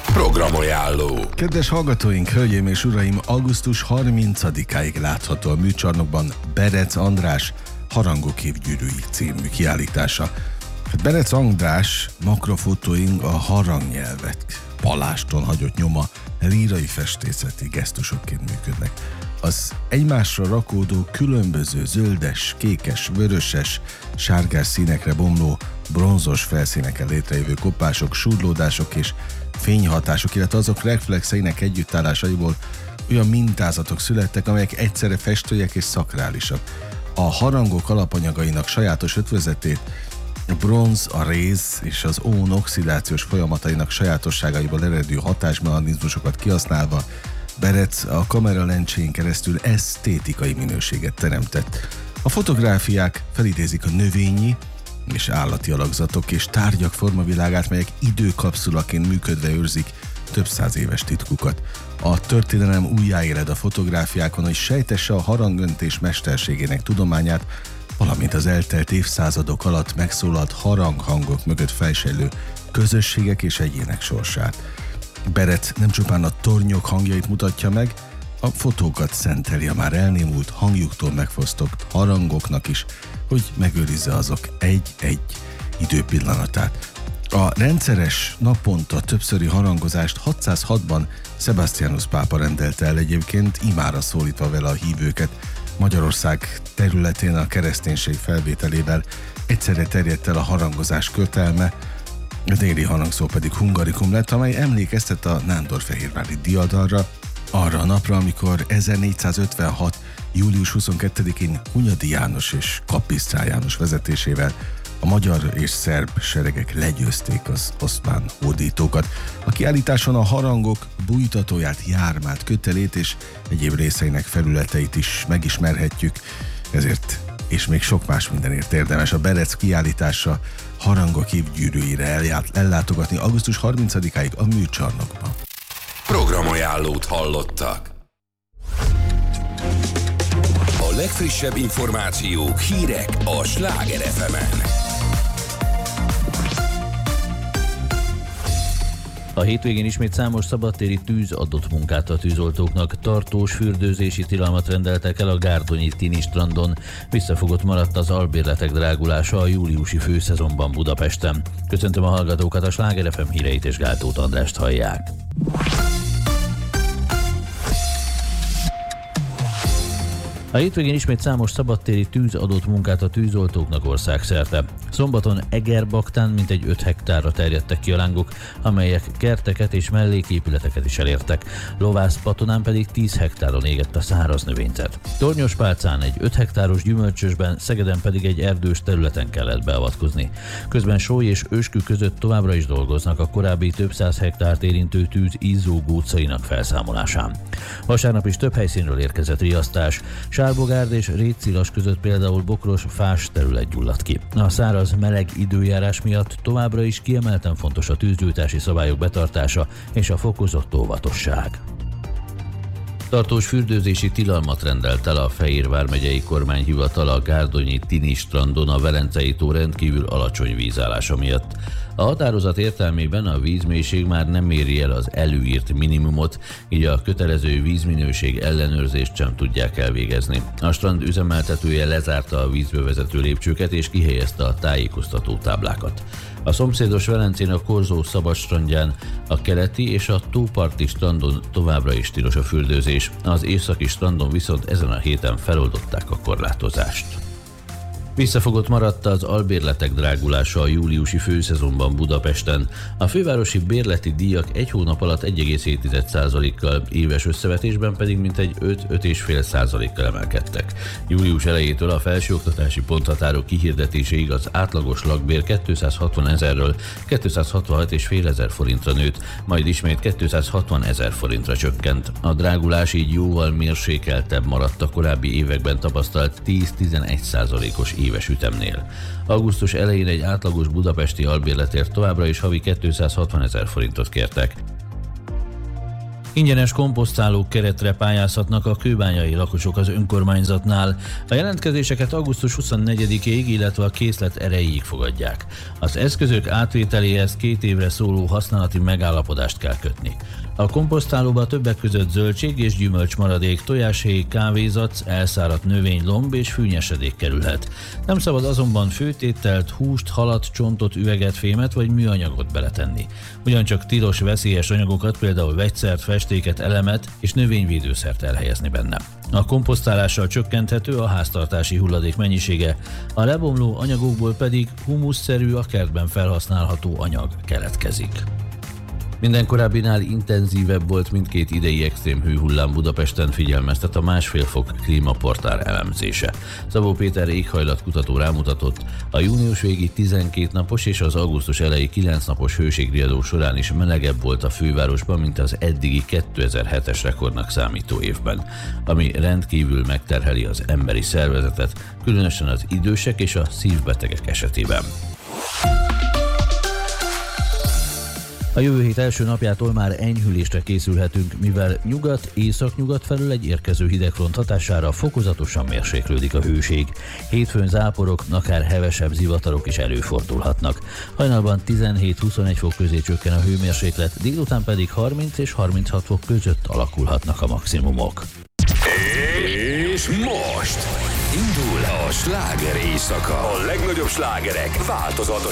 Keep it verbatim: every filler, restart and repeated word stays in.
Programajánló. Kedves hallgatóink, hölgyeim és uraim, augusztus harmincadikáig látható a műcsarnokban Berec András Harangok évgyűrűi című kiállítása. Berec András makrofotóink a harangnyelvet paláston hagyott nyoma lírai festészeti gesztusokként működnek. Az egymásra rakódó különböző zöldes, kékes, vöröses, sárgás színekre bomló bronzos felszíneken létrejövő kopások, súrlódások és fényhatások, illetve azok reflexeinek együttállásaiból olyan mintázatok születtek, amelyek egyszerre festőiek és szakrálisak. A harangok alapanyagainak sajátos ötvözetét a bronz, a réz és az ón oxidációs folyamatainak sajátosságaiból eredő hatásmechanizmusokat kihasználva Berec a kameralencséjén keresztül esztétikai minőséget teremtett. A fotográfiák felidézik a növényi és állati alakzatok és tárgyak formavilágát, melyek időkapszulaként működve őrzik több száz éves titkukat. A történelem újjáéled a fotográfiákon, hogy sejtesse a harangöntés mesterségének tudományát, valamint az eltelt évszázadok alatt megszólalt haranghangok mögött fejsejlő közösségek és egyének sorsát. Berec nem csupán a tornyok hangjait mutatja meg, a fotókat szenteli a már elnémult, hangjuktól megfosztott harangoknak is, hogy megőrizze azok egy-egy időpillanatát. A rendszeres, naponta többszöri harangozást hatszázhatban Sebastianus pápa rendelte el, egyébként imára szólítva vele a hívőket. Magyarország területén a kereszténység felvételével egyszerre terjedt el a harangozás kötelme, a déli harangszó pedig hungarikum lett, amely emlékeztet a nándorfehérvári diadalra, arra a napra, amikor ezernégyszázötvenhat. július huszonkettedikén Hunyadi János és Kapisztrán János vezetésével a magyar és szerb seregek legyőzték az oszmán hódítókat. A kiállításon a harangok bújtatóját, jármát, kötelét és egyéb részeinek felületeit is megismerhetjük, ezért és még sok más mindenért érdemes a Berec kiállítása Harangok évgyűrűire ellátogatni augusztus harmincadikáig a műcsarnokban. Programajánlót hallottak. A legfrissebb információk, hírek a Sláger ef emen. A hétvégén ismét számos szabadtéri tűz adott munkát a tűzoltóknak. Tartós fürdőzési tilalmat rendeltek el a gárdonyi Tini strandon. Visszafogott maradt az albérletek drágulása a júliusi főszezonban Budapesten. Köszöntöm a hallgatókat, a Sláger ef em híreit és Gáltóth Andrást hallják. A hétvégén ismét számos szabadtéri tűz adott munkát a tűzoltóknak országszerte. Szombaton Egerbaktán mintegy öt hektárra terjedtek ki a lángok, amelyek kerteket és melléképületeket is elértek. Lovászpatonán pedig tíz hektáron égett a száraz növényzet. Tornyospálcán egy öt hektáros gyümölcsösben, Szegeden pedig egy erdős területen kellett beavatkozni. Közben Sóly és Őskü között továbbra is dolgoznak a korábbi több száz hektárt érintő tűz izzó gócainak felszámolásán. Vasárnap is több helyszínről érkezett riasztás. Sárbogárd és Rétszilas között például bokros, fás terület gyulladt ki. A száraz, meleg időjárás miatt továbbra is kiemelten fontos a tűzgyújtási szabályok betartása és a fokozott óvatosság. Tartós fürdőzési tilalmat rendelt el a Fehérvár megyei kormányhivatal a gárdonyi Tini strandon a Velencei tó rendkívül alacsony vízállása miatt. A határozat értelmében a vízmélység már nem éri el az előírt minimumot, így a kötelező vízminőség ellenőrzést sem tudják elvégezni. A strand üzemeltetője lezárta a vízbe vezető lépcsőket és kihelyezte a tájékoztató táblákat. A szomszédos Velencén a Korzó szabad strandján, a keleti és a tóparti strandon továbbra is tilos a fürdőzés, az északi strandon viszont ezen a héten feloldották a korlátozást. Visszafogott maradt az albérletek drágulása a júliusi főszezonban Budapesten. A fővárosi bérleti díjak egy hónap alatt egy egész hét százalékkal, éves összevetésben pedig mintegy öt-öt egész öt százalékkal emelkedtek. Július elejétől a felsőoktatási ponthatárok kihirdetéséig az átlagos lakbér kétszázhatvan ezerről kétszázhatvanhat egész öt ezer forintra nőtt, majd ismét kétszázhatvan ezer forintra csökkent. A drágulás így jóval mérsékeltebb maradt a korábbi években tapasztalt tíz-tizenegy százalékos éves ütemnél. Augusztus elején egy átlagos budapesti albérletért továbbra is havi kétszázhatvan ezer forintot kértek. Ingyenes komposztálók keretre pályázhatnak a kőbányai lakosok az önkormányzatnál. A jelentkezéseket augusztus huszonnegyedikéig, illetve a készlet erejéig fogadják. Az eszközök átvételéhez két évre szóló használati megállapodást kell kötni. A komposztálóba többek között zöldség és gyümölcs maradék, tojáshéj, kávézac, elszáradt növénylomb és fűnyesedék kerülhet. Nem szabad azonban főtételt, húst, halat, csontot, üveget, fémet vagy műanyagot beletenni. Ugyancsak tilos veszélyes anyagokat, például vegyszert, festéket, elemet és növényvédőszert elhelyezni benne. A komposztálással csökkenthető a háztartási hulladék mennyisége, a lebomló anyagokból pedig humuszszerű, a kertben felhasználható anyag keletkezik. Minden korábbinál intenzívebb volt mindkét idei extrém hőhullám Budapesten, figyelmeztet a másfél fok klímaportál elemzése. Szabó Péter éghajlatkutató rámutatott, a június végi tizenkét napos és az augusztus elejé kilenc napos hőségriadó során is melegebb volt a fővárosban, mint az eddigi kétezer-hetes rekordnak számító évben, ami rendkívül megterheli az emberi szervezetet, különösen az idősek és a szívbetegek esetében. A jövő hét első napjától már enyhülésre készülhetünk, mivel nyugat-északnyugat felől egy érkező hidegfront hatására fokozatosan mérséklődik a hőség. Hétfőn záporok, akár hevesebb zivatarok is előfordulhatnak. Hajnalban tizenhét-huszonegy fok közé csökken a hőmérséklet, délután pedig harminc és harminchat fok között alakulhatnak a maximumok. És most indul a sláger éjszaka. A legnagyobb slágerek változatos